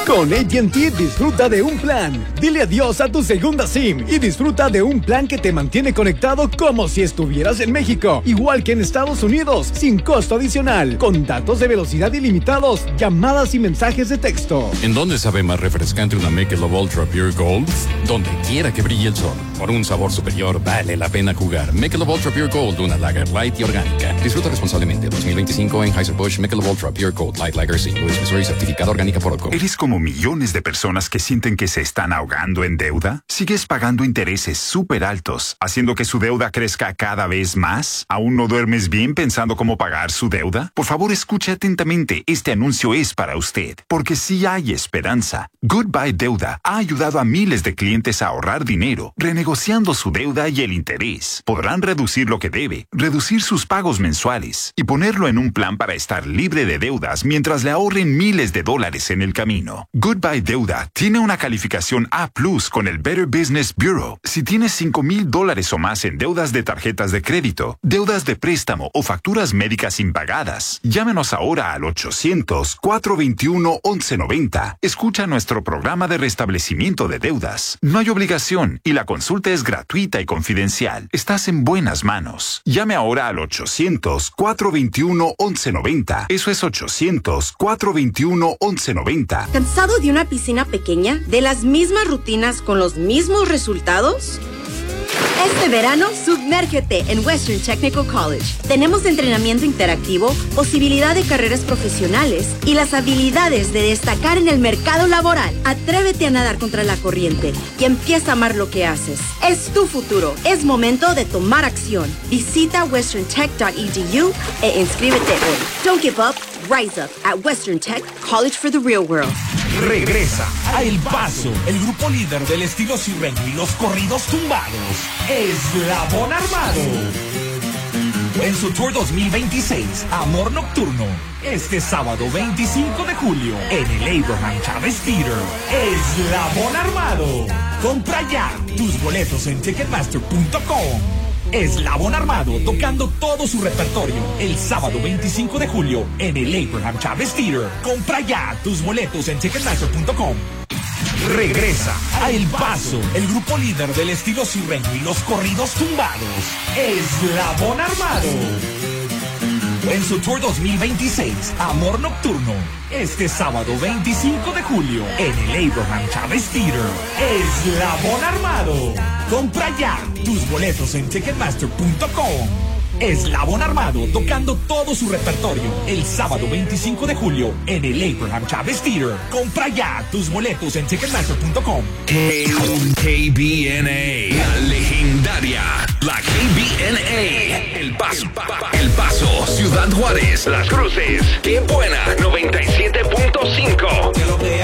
Con AT&T disfruta de un plan. Dile adiós a tu segunda SIM y disfruta de un plan que te mantiene conectado como si estuvieras en México, igual que en Estados Unidos, sin costo adicional, con datos de velocidad ilimitados, llamadas y mensajes de texto. ¿En dónde sabe más refrescante una Michelob Ultra Pure Gold? Donde quiera que brille el sol. Por un sabor superior vale la pena jugar. Michelob Ultra Pure Gold, una lager light y orgánica. Disfruta responsablemente. 2025 Anheuser-Busch Michelob Ultra Pure Gold Light Lager St. Louis, Missouri, certificado orgánica por OCO. ¿Eres como millones de personas que sienten que se están ahogando en deuda? ¿Sigues pagando intereses súper altos, haciendo que su deuda crezca cada vez más? ¿Aún no duermes bien pensando cómo pagar su deuda? Por favor, escuche atentamente. Este anuncio es para usted, porque sí hay esperanza. Goodbye Deuda ha ayudado a miles de clientes a ahorrar dinero, renegociando su deuda y el interés. Podrán reducir lo que debe, reducir sus pagos mensuales y ponerlo en un plan para estar libre de deudas mientras le ahorren miles de dólares en el camino. Goodbye Deuda tiene una calificación A+ con el Better Business Bureau. Si tienes $5,000 o más en deudas de tarjetas de crédito, deudas de préstamo o facturas médicas impagadas, llámenos ahora al 800-421-1190. Escucha nuestro programa de restablecimiento de deudas. No hay obligación y la consulta es gratuita y confidencial. Estás en buenas manos. Llame ahora al 800-421-1190. Eso es 800-421-1190. ¿Cansado de una piscina pequeña? ¿De las mismas rutinas con los mismos resultados? Este verano, sumérgete en Western Technical College. Tenemos entrenamiento interactivo, posibilidad de carreras profesionales y las habilidades de destacar en el mercado laboral. Atrévete a nadar contra la corriente y empieza a amar lo que haces. Es tu futuro. Es momento de tomar acción. Visita westerntech.edu e inscríbete hoy. Don't give up. Rise up at Western Tech College for the Real World. Regresa a El Paso, el grupo líder del estilo sirreño y los corridos tumbados, Eslabón Armado. En su tour 2026, Amor Nocturno, este sábado 25 de julio, en el Abraham Chávez Theater, Eslabón Armado. Compra ya tus boletos en Ticketmaster.com. Eslabón Armado tocando todo su repertorio el sábado 25 de julio en el Abraham Chávez Theater. Compra ya tus boletos en Ticketmaster.com. Regresa a El Paso, el grupo líder del estilo sirreño y los corridos tumbados, Eslabón Armado. En su tour 2026, Amor Nocturno, este sábado 25 de julio en el Abraham Chávez Theater, Eslabón Armado. Compra ya tus boletos en Ticketmaster.com. Eslabón Armado tocando todo su repertorio el sábado 25 de julio en el Abraham Chávez Theater. Compra ya tus boletos en Ticketmaster.com. KBNA, la legendaria, la KBNA, El Paso, Ciudad Juárez, Las Cruces, Qué Buena, 97.5.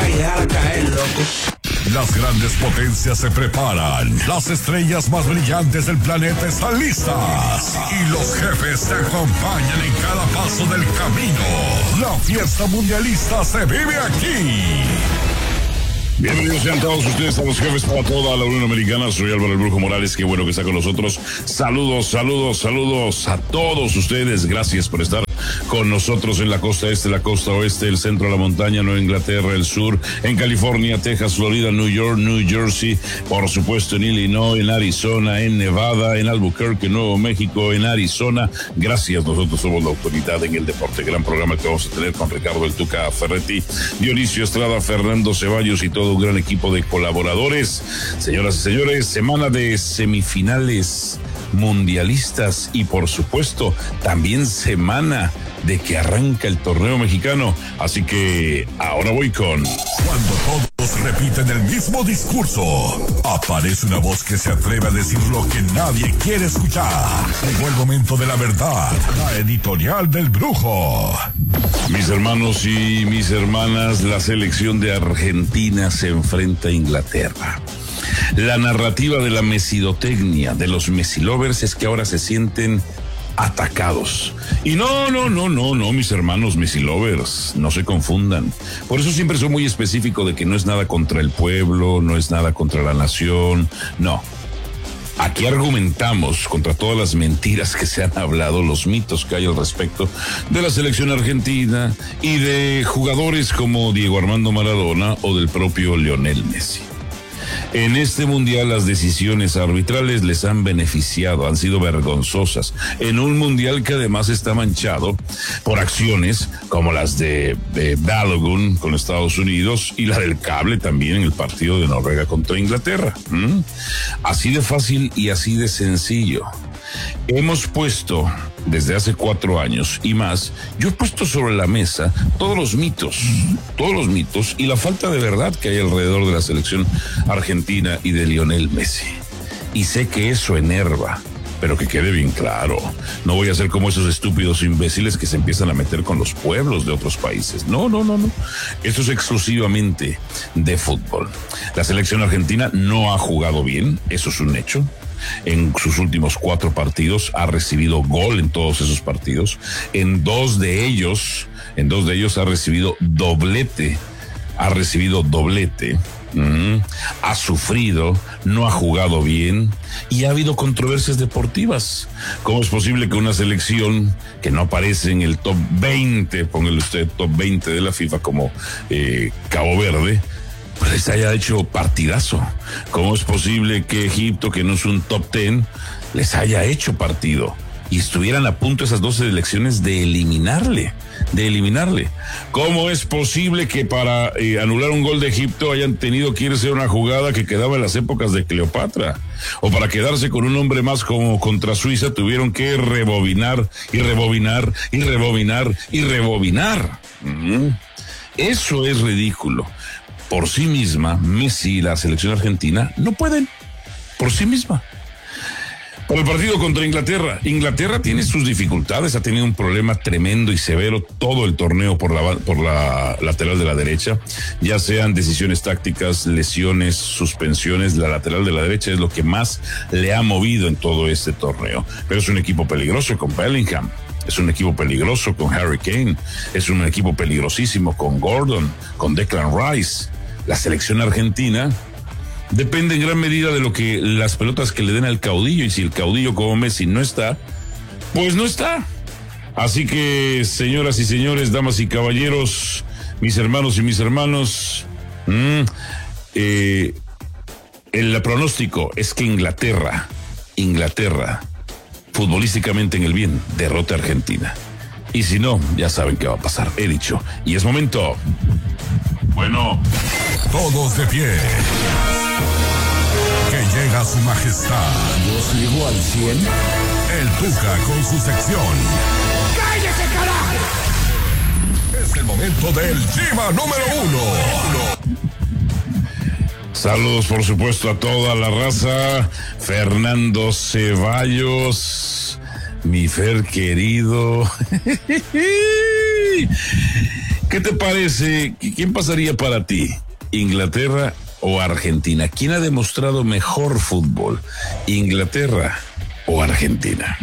Las grandes potencias se preparan. Las estrellas más brillantes del planeta están listas. Y los jefes te acompañan en cada paso del camino. La fiesta mundialista se vive aquí. Bienvenidos sean todos ustedes a los jefes para toda la Unión Americana. Soy Álvaro el Brujo Morales, qué bueno que está con nosotros. Saludos a todos ustedes. Gracias por estar con nosotros en la costa este, la costa oeste, el centro de la montaña, Nueva Inglaterra, el sur, en California, Texas, Florida, New York, New Jersey, por supuesto en Illinois, en Arizona, en Nevada, en Albuquerque, Nuevo México, en Arizona. Gracias, nosotros somos la autoridad en el deporte. Gran programa que vamos a tener con Ricardo El Tuca Ferretti, Dionisio Estrada, Fernando Ceballos y todo un gran equipo de colaboradores. Señoras y señores, semana de semifinales mundialistas y por supuesto también semana de que arranca el torneo mexicano, así que ahora voy con... Cuando todos repiten el mismo discurso, aparece una voz que se atreve a decir lo que nadie quiere escuchar. Llegó el momento de la verdad, la editorial del Brujo. Mis hermanos y mis hermanas, la selección de Argentina se enfrenta a Inglaterra. La narrativa de la mesidotecnia, de los mesilovers, es que ahora se sienten atacados. Y no, mis hermanos mesilovers, no se confundan. Por eso siempre soy muy específico de que no es nada contra el pueblo, no es nada contra la nación, no. Aquí argumentamos contra todas las mentiras que se han hablado, los mitos que hay al respecto de la selección argentina y de jugadores como Diego Armando Maradona o del propio Lionel Messi. En este mundial las decisiones arbitrales les han beneficiado, han sido vergonzosas. En un mundial que además está manchado por acciones como las de Balogun con Estados Unidos y la del cable también en el partido de Noruega contra Inglaterra. Así de fácil y así de sencillo. Hemos puesto desde hace 4 años y más, yo he puesto sobre la mesa todos los mitos y la falta de verdad que hay alrededor de la selección argentina y de Lionel Messi. Y sé que eso enerva, pero que quede bien claro, no voy a ser como esos estúpidos imbéciles que se empiezan a meter con los pueblos de otros países. No. Esto es exclusivamente de fútbol. La selección argentina no ha jugado bien, eso es un hecho. En sus últimos 4 partidos ha recibido gol en todos esos partidos. En dos de ellos ha recibido doblete. Ha sufrido, no ha jugado bien y ha habido controversias deportivas. ¿Cómo es posible que una selección que no aparece en el top 20, póngale usted top 20 de la FIFA como Cabo Verde, pues les haya hecho partidazo? ¿Cómo es posible que Egipto, que no es un top 10, les haya hecho partido y estuvieran a punto esas 2 selecciones de eliminarle? ¿Cómo es posible que para anular un gol de Egipto hayan tenido que irse a una jugada que quedaba en las épocas de Cleopatra? O para quedarse con un hombre más como contra Suiza tuvieron que rebobinar. Eso es ridículo. Por sí misma, Messi y la selección argentina no pueden, por sí misma. Por el partido contra Inglaterra tiene sus dificultades, ha tenido un problema tremendo y severo todo el torneo por la lateral de la derecha, ya sean decisiones tácticas, lesiones, suspensiones. La lateral de la derecha es lo que más le ha movido en todo este torneo, pero es un equipo peligroso con Bellingham. Es un equipo peligroso con Harry Kane, es un equipo peligrosísimo con Gordon, con Declan Rice. La selección argentina depende en gran medida de lo que las pelotas que le den al caudillo, y si el caudillo como Messi no está, pues no está. Así que, señoras y señores, damas y caballeros, mis hermanos y mis hermanos, el pronóstico es que Inglaterra, futbolísticamente en el bien, derrote a Argentina. Y si no, ya saben qué va a pasar, he dicho. Y es momento. Bueno. Todos de pie. Que llega su majestad. Yo sigo al 100. El Tuca con su sección. ¡Cállese, carajo! Es el momento del Chiva número 1. Saludos, por supuesto, a toda la raza. Fernando Ceballos, mi Fer querido. ¿Qué te parece? ¿Quién pasaría para ti? ¿Inglaterra o Argentina? ¿Quién ha demostrado mejor fútbol? ¿Inglaterra o Argentina?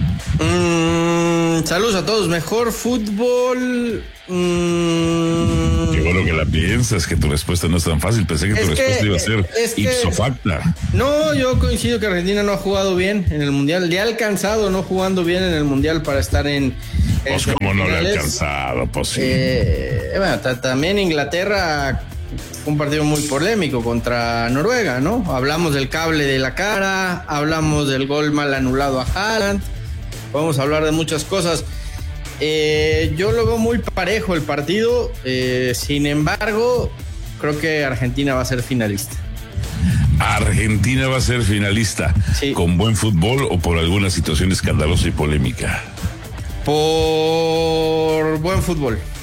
Saludos a todos. Mejor fútbol. Qué bueno que la piensas, que tu respuesta no es tan fácil. Pensé que tu respuesta iba a ser ipso facto. No, yo coincido que Argentina no ha jugado bien en el Mundial. Le ha alcanzado no jugando bien en el Mundial para estar en... Pues como no le ha alcanzado, pues sí. Bueno, también Inglaterra fue un partido muy polémico contra Noruega, ¿no? Hablamos del cable de la cara, hablamos del gol mal anulado a Haaland, podemos hablar de muchas cosas. Yo lo veo muy parejo el partido, sin embargo, creo que Argentina va a ser finalista. Argentina va a ser finalista, sí. ¿Con buen fútbol o por alguna situación escandalosa y polémica? Por buen fútbol.